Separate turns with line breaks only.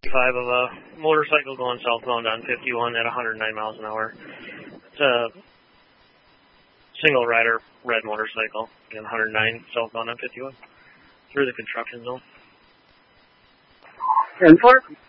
of a motorcycle going southbound on 51 at 109 miles an hour. It's a single rider red motorcycle, again 109 southbound on 51 through the construction zone.
10-4.